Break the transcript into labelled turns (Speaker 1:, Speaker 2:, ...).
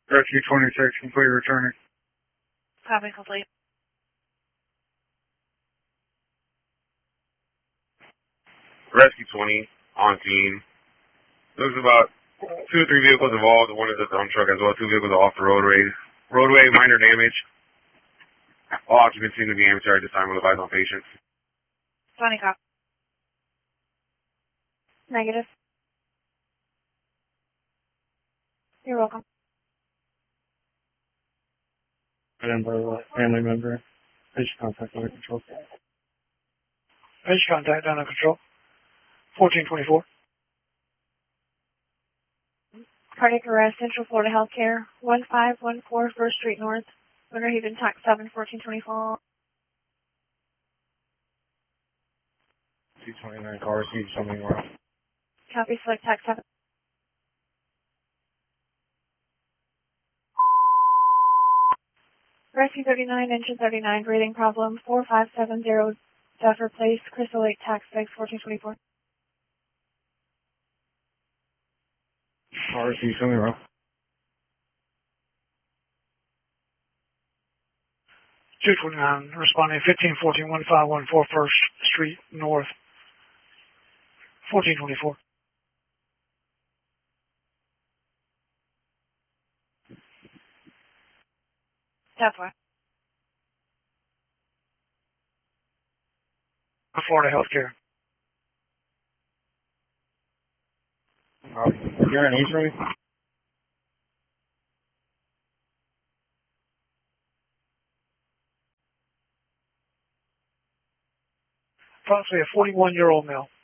Speaker 1: Rescue 26, complete returning.
Speaker 2: Copy complete.
Speaker 3: Rescue 20, on scene. There's about 2 or 3 vehicles involved. One is a dump truck as well. 2 vehicles are off the roadway. Roadway, minor damage. All occupants seem to be amateur at this time. We'll advise on patients.
Speaker 2: 20 cop. Negative. You're welcome.
Speaker 1: Family member. Patient contact under control.
Speaker 4: Patient contact under control. 1424.
Speaker 2: Cardiac arrest, Central Florida Healthcare, 1514 First Street North, Winter Haven, Tax 7, 1424.
Speaker 1: 229 car received something wrong.
Speaker 2: Copy, select Tax 7. Rescue 39, engine 39, breathing problem, 4570 Duffer Place, Crystal Lake, Tax 6, 1424.
Speaker 1: Car received something wrong.
Speaker 4: 229, responding 1514-1514 First Street North, 1424.
Speaker 2: That's why.
Speaker 4: Florida Healthcare.
Speaker 1: You're in East Room?
Speaker 4: Approximately a 41-year-old male.